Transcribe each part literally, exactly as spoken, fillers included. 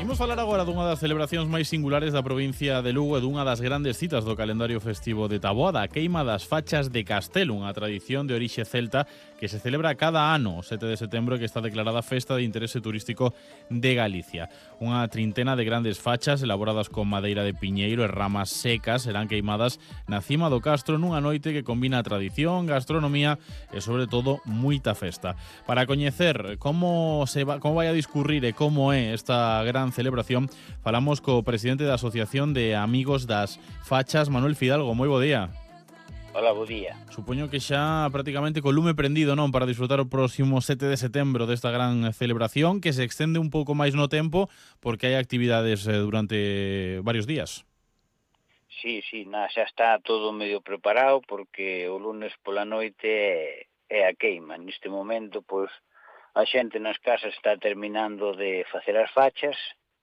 Imos falar agora dunha das celebracións máis singulares da provincia de Lugo e dunha das grandes citas do calendario festivo de Taboada, a queima das fachas de Castelo, unha tradición de orixe celta que se celebra cada ano, o sete de setembro, que está declarada Festa de Interese Turístico de Galicia. Unha trintena de grandes fachas elaboradas con madeira de piñeiro e ramas secas serán queimadas na cima do castro nunha noite que combina tradición, gastronomía e, sobre todo, moita festa. Para coñecer como se va, como vai a discurrir e como é esta gran celebración, falamos co presidente da Asociación de Amigos das Fachas, Manuel Fidalgo. Moi bo día. Hola, bo día. Supoño que xa prácticamente co lume prendido, non, para disfrutar o próximo sete de setembro desta gran celebración que se extende un pouco máis no tempo porque hai actividades eh, durante varios días. Sí, sí, na, xa está todo medio preparado porque o lunes pola noite é, é a queima. Neste momento, pois, a xente nas casas está terminando de facer as fachas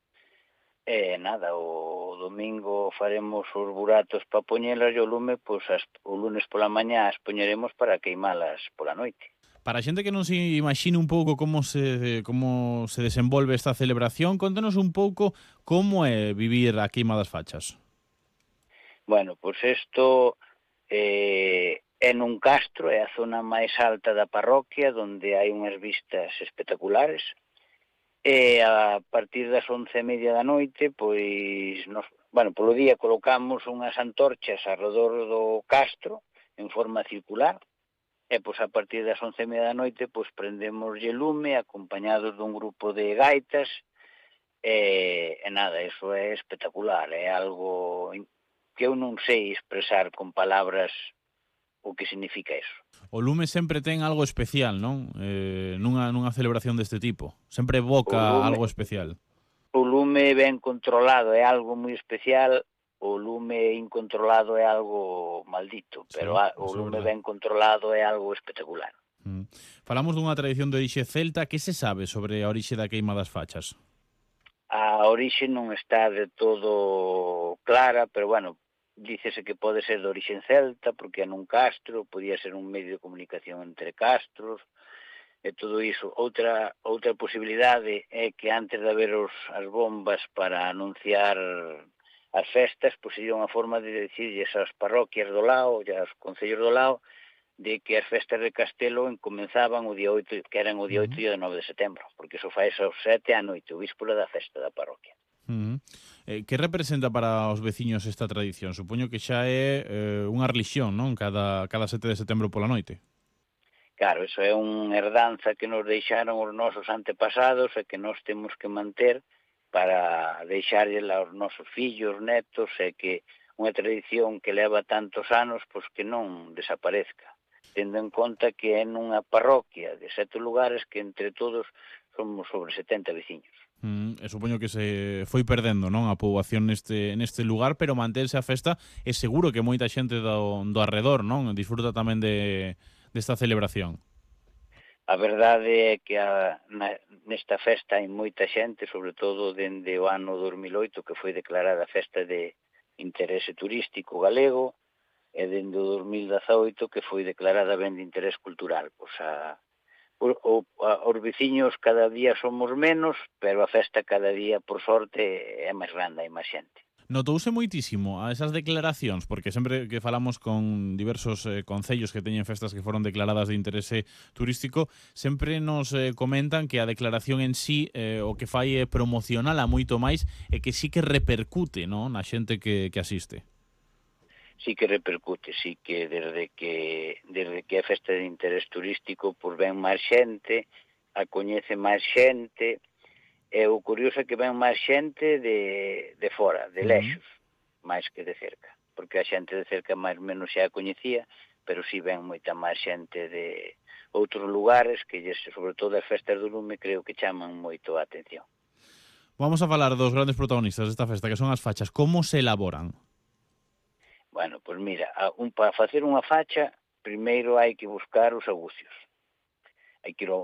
e nada, o domingo faremos os buratos para poñelas e o lume, pois, as, o lunes pola mañá as poñeremos para queimalas pola noite. Para a xente que non se imagine un pouco como se como se desenvolve esta celebración, contanos un pouco como é vivir a queima das fachas. Bueno, pois isto eh, é nun castro, é a zona máis alta da parroquia, onde hai unhas vistas espectaculares. E a partir das once e media da noite, pois, nos, bueno, polo día colocamos unhas antorchas arredor do castro en forma circular, e pois a partir das once e media da noite, pois prendemos lume acompañados dun grupo de gaitas, e, e nada, eso é espectacular, é algo que eu non sei expresar con palabras o que significa eso. O lume sempre ten algo especial, non? Eh, nunha, nunha celebración deste tipo. Sempre evoca lume, algo especial. O lume ben controlado é algo moi especial, o lume incontrolado é algo maldito, pero Sí, a, o lume verdade. ben controlado é algo espectacular. Mm. Falamos dunha tradición de orixe celta. Que se sabe sobre a orixe da queima das fachas? A orixe non está de todo clara, pero, bueno, dícese que pode ser de orixe celta, porque é nun castro, podía ser un medio de comunicación entre castros, e todo iso. Outra outra posibilidade é que antes de haber os, as bombas para anunciar as festas, pois sería unha forma de dicirlles ás parroquias do lado e aos concellos do lado de que as festas de Castelo comenzaban o día oito, que eran o día oito e o nove de setembro, porque iso fai aos sete a noite, o víspora da festa da parroquia. Uh -huh. eh, que representa para os veciños esta tradición? Supoño que xa é eh, unha religión, non? Cada, cada sete de setembro pola noite. Claro, iso é unha herdanza que nos deixaron os nosos antepasados e que nós temos que manter para deixarlle aos nosos fillos, netos, e que unha tradición que leva tantos anos, pois que non desaparezca, tendo en conta que é nunha parroquia de sete lugares que entre todos somos sobre setenta veciños. Mm, e supoño que se foi perdendo, non, a poboación neste neste lugar, pero mantense a festa e seguro que moita xente do, do arredor, non, disfruta tamén de desta celebración. A verdade é que a, na, nesta festa hai moita xente, sobre todo dende o ano dos mil oito, que foi declarada Festa de Interese Turístico Galego, e dende o dos mil dezaoito, que foi declarada Ben de Interés Cultural. Pois a O, o, a, os veciños cada día somos menos, pero a festa cada día, por sorte, é máis grande, hai máis xente. Notouse moitísimo a esas declaracións, porque sempre que falamos con diversos eh, concellos que teñen festas que foron declaradas de interese turístico, sempre nos eh, comentan que a declaración en sí eh, o que fai é promocionala moito máis e que sí que repercute, non, na xente que, que asiste. Sí que repercute, sí que desde que desde que é festa de interés turístico, pois ven máis xente, a coñece máis xente, e o curioso é que ven máis xente de, de fora, de lexos, uh-huh. máis que de cerca, porque a xente de cerca máis menos xa a coñecía, pero sí ven moita máis xente de outros lugares que, sobre todo as festas do lume, creo que chaman moito a atención. Vamos a falar dos grandes protagonistas desta festa, que son as fachas. Como se elaboran? Bueno, pois mira, un, para facer unha facha, primeiro hai que buscar os agucios. Hai que ir ao